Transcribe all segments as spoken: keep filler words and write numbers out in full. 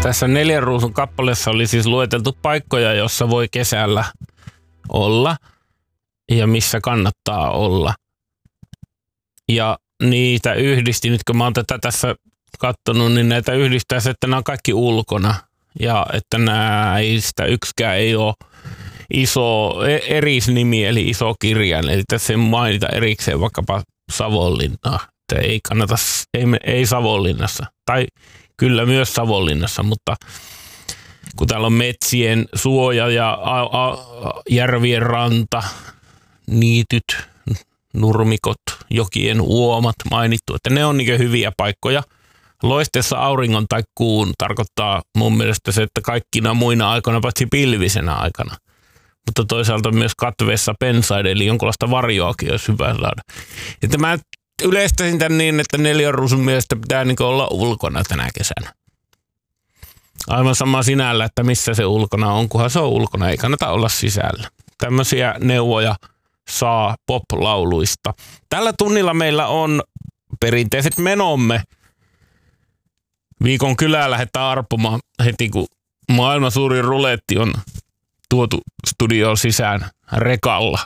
Tässä Neljän ruusun kappaleessa oli siis lueteltu paikkoja, jossa voi kesällä olla ja missä kannattaa olla. Ja niitä yhdisti, nyt kun mä oon tätä tässä katsonut, niin näitä yhdistää se, että nämä on kaikki ulkona. Ja että näistä yksikään ei ole iso erisnimi, eli iso kirjain. Eli tässä ei mainita erikseen vaikkapa Savonlinnaa. Että ei kannata, ei, ei Savonlinnassa. Tai kyllä myös Savonlinnassa, mutta kun täällä on metsien suoja ja a, a, järvien ranta, niityt, nurmikot, jokien uomat mainittu, että ne on niin hyviä paikkoja. Loisteessa auringon tai kuun tarkoittaa mun mielestä se, että kaikkina muina aikoina, paitsi pilvisenä aikana. Mutta toisaalta myös katveessa pensaiden, eli jonkinlaista varjoakin olisi hyvä saada. Että mä yleistäisin tämän niin, että Neljän ruusun mielestä pitää niin olla ulkona tänä kesänä. Aivan sama sinällä, että missä se ulkona on, kunhan se on ulkona, ei kannata olla sisällä. Tämmöisiä neuvoja saa pop-lauluista. Tällä tunnilla meillä on perinteiset menomme. Viikon kylää lähdetään arpomaan heti, kun maailman suurin ruletti on tuotu studioon sisään rekalla.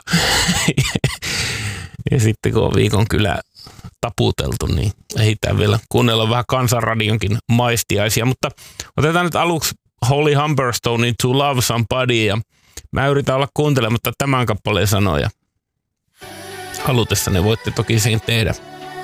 Ja sitten kun on viikon kylä taputeltu, niin ehditään vielä kuunnella vähän Kansanradionkin maistiaisia. Mutta otetaan nyt aluksi Holly Humberstonein To Love Somebody, ja mä yritän olla kuuntelematta tämän kappaleen sanoja. Halutessanne voitte toki sen tehdä.